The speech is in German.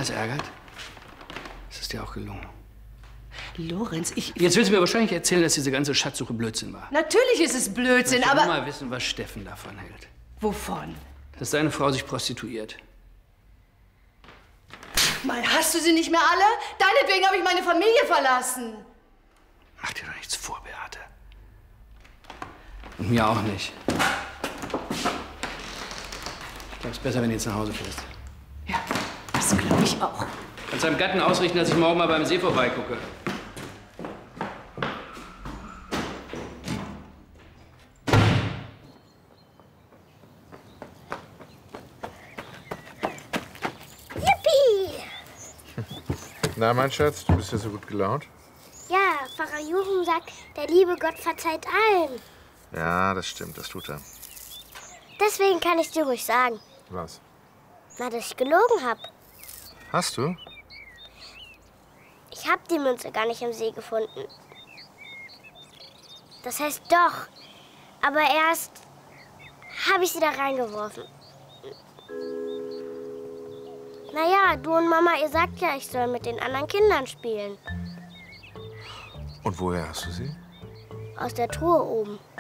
das ärgert? Ist es dir auch gelungen? Lorenz, Jetzt willst du mir wahrscheinlich erzählen, dass diese ganze Schatzsuche Blödsinn war. Natürlich ist es Blödsinn, Ich aber... will mal wissen, was Steffen davon hält. Wovon? Dass seine Frau sich prostituiert. Mann, hast du sie nicht mehr alle? Deinetwegen habe ich meine Familie verlassen. Mach dir doch nichts vor, Beate. Und mir auch nicht. Ich glaube, es ist besser, wenn du jetzt nach Hause fährst. Ja, das glaube ich auch. Kannst deinem Gatten ausrichten, dass ich morgen mal beim See vorbeigucke. Na, mein Schatz, du bist ja so gut gelaunt. Ja, Pfarrer Jochen sagt, der liebe Gott verzeiht allen. Ja, das stimmt, das tut er. Deswegen kann ich dir ruhig sagen. Was? Na, dass ich gelogen habe. Hast du? Ich habe die Münze gar nicht im See gefunden. Das heißt doch. Aber erst habe ich sie da reingeworfen. Naja, du und Mama, ihr sagt ja, ich soll mit den anderen Kindern spielen. Und woher hast du sie? Aus der Truhe oben.